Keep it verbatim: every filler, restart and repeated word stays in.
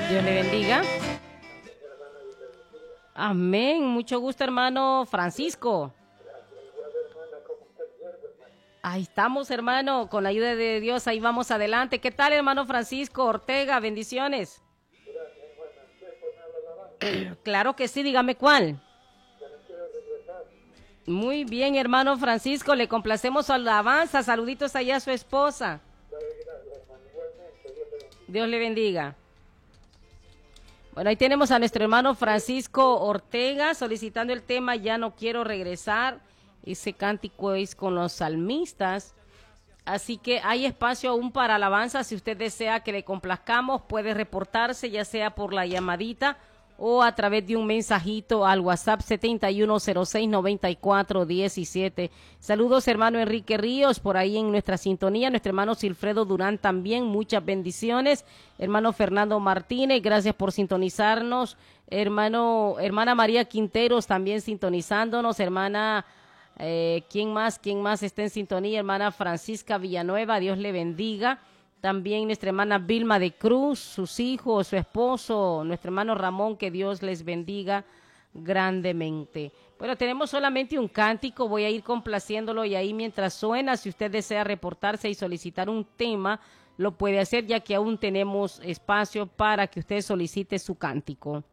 Dios le bendiga. Amén. Mucho gusto, hermano Francisco. Ahí estamos, hermano, con la ayuda de Dios, ahí vamos adelante. ¿Qué tal, hermano Francisco Ortega? Bendiciones. Claro que sí, dígame cuál. Muy bien, hermano Francisco, le complacemos su alabanza. Saluditos allá a su esposa. Dios le bendiga. Bueno, ahí tenemos a nuestro hermano Francisco Ortega solicitando el tema Ya no quiero regresar. Ese cántico es con los salmistas. Así que hay espacio aún para alabanza. Si usted desea que le complazcamos, puede reportarse ya sea por la llamadita o a través de un mensajito al WhatsApp setenta y uno cero seis noventa y cuatro diecisiete. Saludos, hermano Enrique Ríos, por ahí en nuestra sintonía. Nuestro hermano Silfredo Durán también, muchas bendiciones. Hermano Fernando Martínez, gracias por sintonizarnos. Hermano, hermana María Quinteros también sintonizándonos. Hermana, eh, ¿quién más? ¿Quién más está en sintonía? Hermana Francisca Villanueva, Dios le bendiga. También nuestra hermana Vilma de Cruz, sus hijos, su esposo, nuestro hermano Ramón, que Dios les bendiga grandemente. Bueno, tenemos solamente un cántico, voy a ir complaciéndolo y ahí mientras suena, si usted desea reportarse y solicitar un tema, lo puede hacer ya que aún tenemos espacio para que usted solicite su cántico.